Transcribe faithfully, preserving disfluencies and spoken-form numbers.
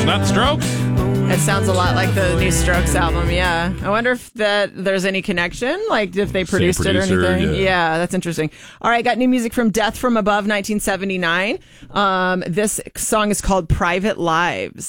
that Strokes? It sounds a lot like the new Strokes album, yeah. I wonder if that there's any connection, like if they produced Same producer, it or anything. yeah. Yeah, that's interesting. All right, got new music from Death from Above, nineteen seventy-nine. Um, this song is called Private Lives.